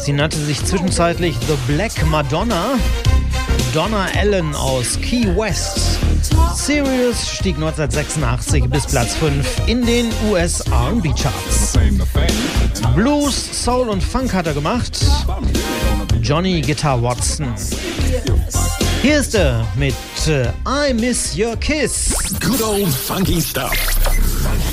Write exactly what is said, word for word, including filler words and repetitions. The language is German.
Sie nannte sich zwischenzeitlich The Black Madonna. Donna Allen aus Key West. Sirius stieg neunzehnhundertsechsundachtzig bis Platz fünf in den U S R and B Charts. Blues, Soul und Funk hat er gemacht. Johnny Guitar Watson. Hier ist er mit äh, I Miss Your Kiss. Good old funky stuff.